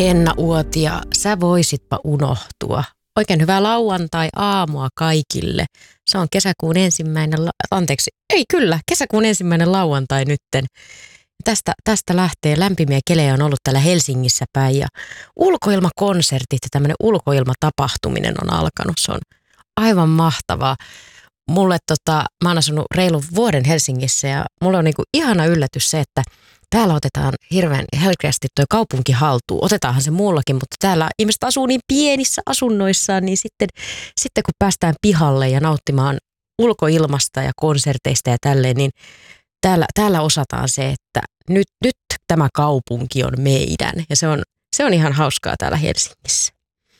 Henna Uotila, sä voisitpa unohtua. Oikein hyvää lauantai-aamua kaikille. Se on kesäkuun ensimmäinen lauantai nytten. Tästä lähtee lämpimiä kelejä on ollut täällä Helsingissä päin ja ulkoilmakonsertit ja tämmöinen ulkoilmatapahtuminen on alkanut. Se on aivan mahtavaa. Mä oon asunut reilun vuoden Helsingissä ja mulle on niinku ihana yllätys se, että täällä otetaan hirveän helkeästi toi kaupunki haltuun. Otetaanhan se muullakin, mutta täällä ihmiset asuu niin pienissä asunnoissaan, niin sitten kun päästään pihalle ja nauttimaan ulkoilmasta ja konserteista ja tälleen, niin täällä osataan se, että nyt tämä kaupunki on meidän. Ja se on ihan hauskaa täällä Helsingissä.